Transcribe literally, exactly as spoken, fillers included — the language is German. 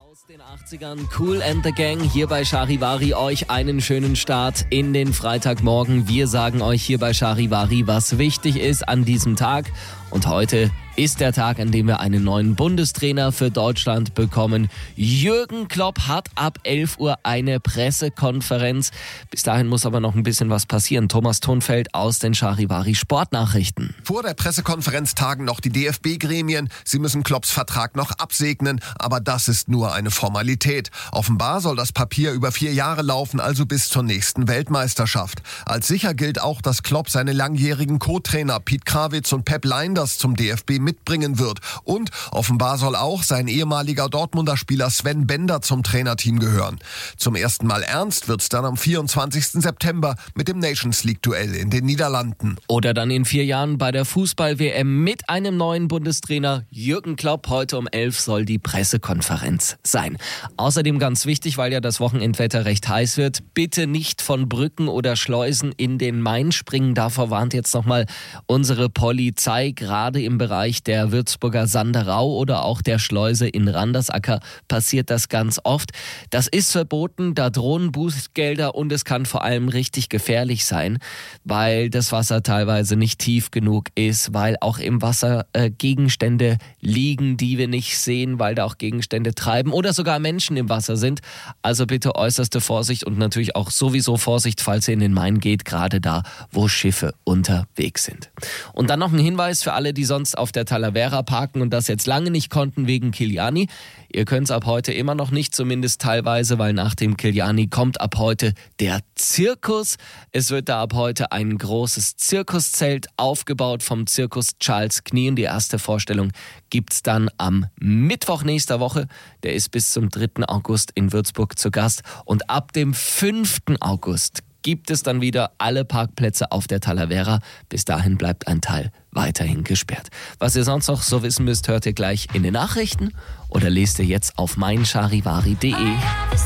Aus den achtzigern, Kool and the Gang, hier bei Charivari, euch einen schönen Start in den Freitagmorgen. Wir sagen euch hier bei Charivari, was wichtig ist an diesem Tag. Und heute ist der Tag, an dem wir einen neuen Bundestrainer für Deutschland bekommen. Jürgen Klopp hat ab elf Uhr eine Pressekonferenz. Bis dahin muss aber noch ein bisschen was passieren. Thomas Thunfeld aus den Charivari Sportnachrichten. Vor der Pressekonferenz tagen noch die D F B-Gremien. Sie müssen Klopps Vertrag noch absegnen, aber das ist nur eine Formalität. Offenbar soll das Papier über vier Jahre laufen, also bis zur nächsten Weltmeisterschaft. Als sicher gilt auch, dass Klopp seine langjährigen Co-Trainer Piet Krawitz und Pep Lijnders zum D F B mitbringen wird. Und offenbar soll auch sein ehemaliger Dortmunder Spieler Sven Bender zum Trainerteam gehören. Zum ersten Mal ernst wird's dann am vierundzwanzigsten September mit dem Nations League-Duell in den Niederlanden. Oder dann in vier Jahren bei der Fußball-W M mit einem neuen Bundestrainer. Jürgen Klopp, heute um elf soll die Pressekonferenz sein. Außerdem ganz wichtig, weil ja das Wochenendwetter recht heiß wird, bitte nicht von Brücken oder Schleusen in den Main springen. Davor warnt jetzt nochmal unsere Polizei. Gerade im Bereich der Würzburger Sanderau oder auch der Schleuse in Randersacker passiert das ganz oft. Das ist verboten, da drohen Bußgelder und es kann vor allem richtig gefährlich sein, weil das Wasser teilweise nicht tief genug ist, weil auch im Wasser äh, Gegenstände liegen, die wir nicht sehen, weil da auch Gegenstände treiben oder sogar Menschen im Wasser sind. Also bitte äußerste Vorsicht und natürlich auch sowieso Vorsicht, falls ihr in den Main geht, gerade da, wo Schiffe unterwegs sind. Und dann noch ein Hinweis für alle, die sonst auf der Talavera parken und das jetzt lange nicht konnten wegen Kiliani. Ihr könnt es ab heute immer noch nicht, zumindest teilweise, weil nach dem Kiliani kommt ab heute der Zirkus. Es wird da ab heute ein großes Zirkuszelt aufgebaut vom Zirkus Charles Knie. Und die erste Vorstellung gibt's dann am Mittwoch nächster Woche. Der ist bis zum dritten August in Würzburg zu Gast. Und ab dem fünften August gibt es dann wieder alle Parkplätze auf der Talavera. Bis dahin bleibt ein Teil weiterhin gesperrt. Was ihr sonst noch so wissen müsst, hört ihr gleich in den Nachrichten oder lest ihr jetzt auf mein charivari punkt de.